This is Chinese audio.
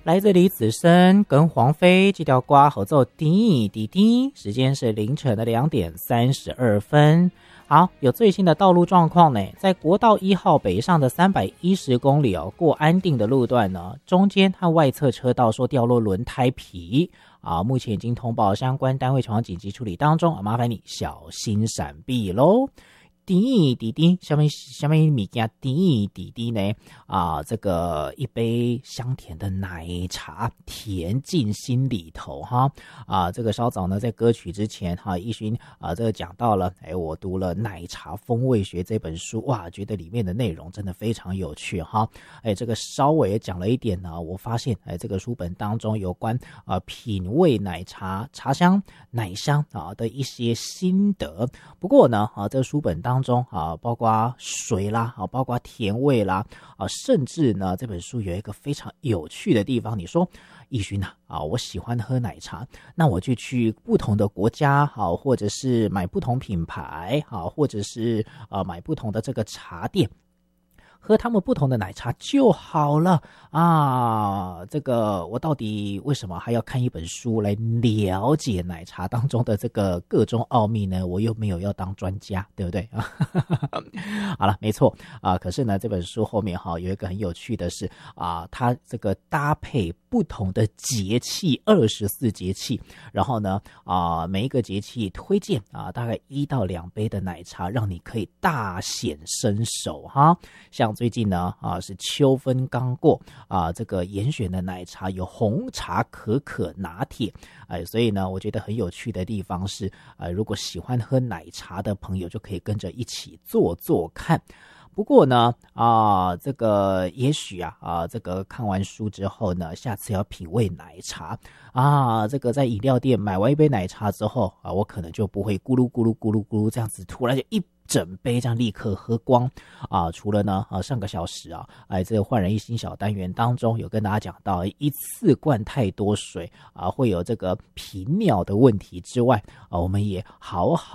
来自李子深跟黄飞这条瓜合奏滴滴滴，时间是凌晨的2点32分。好，有最新的道路状况呢，在国道1号北上的310公里哦，过安定的路段呢，中间和外侧车道说掉落轮胎皮啊，目前已经通报相关单位前往紧急处理当中啊，麻烦你小心闪避喽。滴滴滴，下面物件滴滴滴呢？这个一杯香甜的奶茶甜进心里头哈这个稍早呢，在歌曲之前哈，奕勋这个讲到了，我读了《奶茶风味学》这本书，哇，觉得里面的内容真的非常有趣哈。这个稍微讲了一点呢，我发现这个书本当中有关品味奶茶茶香奶香的一些心得。不过呢这个书本当中包括水啦包括甜味啦甚至呢这本书有一个非常有趣的地方，你说奕勋我喜欢喝奶茶，那我就去不同的国家或者是买不同品牌或者是买不同的这个茶店，喝他们不同的奶茶就好了这个我到底为什么还要看一本书来了解奶茶当中的这个各种奥秘呢？我又没有要当专家，对不对好了，没错可是呢这本书后面有一个很有趣的是它这个搭配不同的节气，24节气，然后呢每一个节气推荐大概1到2杯的奶茶，让你可以大显身手哈。像最近呢是秋分刚过这个严选的奶茶有红茶可可拿铁所以呢我觉得很有趣的地方是如果喜欢喝奶茶的朋友就可以跟着一起做做看。不过呢这个也许这个看完书之后呢，下次要品味奶茶这个在饮料店买完一杯奶茶之后我可能就不会咕噜咕噜咕噜咕噜这样子突然就一整杯这样立刻喝光除了呢上个小时这个焕然一新小单元当中有跟大家讲到一次灌太多水会有这个频尿的问题之外我们也好好